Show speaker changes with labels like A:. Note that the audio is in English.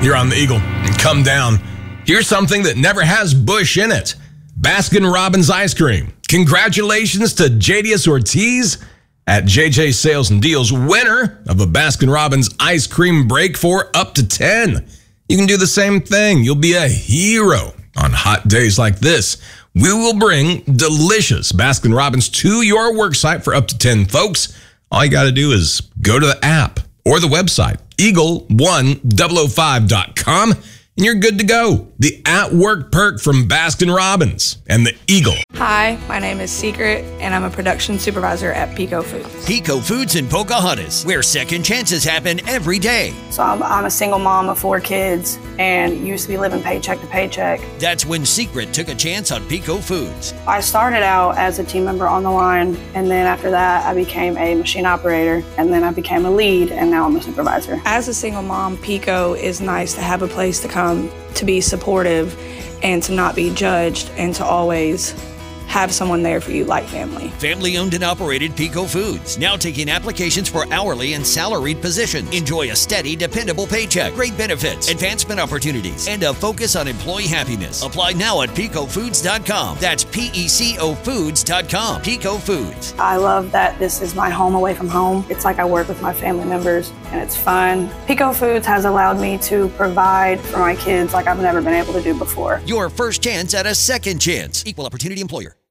A: You're on the Eagle. Come down. Here's something that never has Bush in it. Baskin-Robbins ice cream. Congratulations to JDS Ortiz at JJ Sales and Deals, winner of a Baskin-Robbins ice cream break for up to 10. You can do the same thing. You'll be a hero on hot days like this. We will bring delicious Baskin-Robbins to your work site for up to 10 folks. All you got to do is go to the app or the website, eagle1005.com, and you're good to go. The at-work perk from Baskin-Robbins and the Eagle.
B: Hi, my name is Secret, and I'm a production supervisor at Pico Foods.
C: Pico Foods in Pocahontas, where second chances happen every day.
B: So I'm a single mom of 4 kids and used to be living paycheck to paycheck.
C: That's when Secret took a chance on Pico Foods.
B: I started out as a team member on the line, and then after that, I became a machine operator, and then I became a lead, and now I'm a supervisor. As a single mom, Pico is nice to have a place to come to be supportive and to not be judged and to always have someone there for you like family.
C: Family owned and operated Pico Foods, now taking applications for hourly and salaried positions. Enjoy a steady, dependable paycheck, great benefits, advancement opportunities, and a focus on employee happiness. Apply now at picofoods.com. That's PECOfoods.com. Pico Foods.
B: I love that this is my home away from home. It's like I work with my family members and it's fun. Pico Foods has allowed me to provide for my kids like I've never been able to do before.
C: Your first chance at a second chance. Equal opportunity employer.